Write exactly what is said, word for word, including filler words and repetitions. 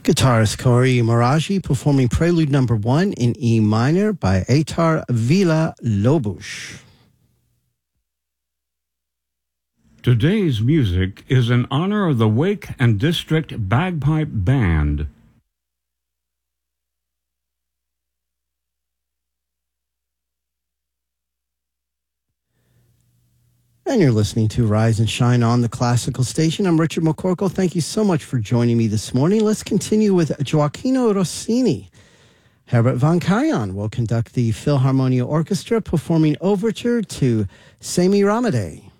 Guitarist Corey Maraji performing Prelude Number One in E minor by Aitar Villa-Lobos. Today's music is in honor of the Wake and District Bagpipe Band. And you're listening to Rise and Shine on the Classical Station. I'm Richard McCorkle. Thank you so much for joining me this morning. Let's continue with Gioacchino Rossini. Herbert von Karajan will conduct the Philharmonia Orchestra performing Overture to Semiramis.